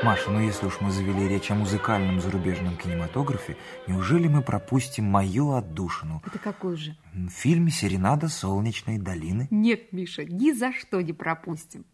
Маша, ну если уж мы завели речь о музыкальном зарубежном кинематографе, неужели мы пропустим мою отдушину? Это какой же? В фильме «Серенада солнечной долины». Нет, Миша, ни за что не пропустим.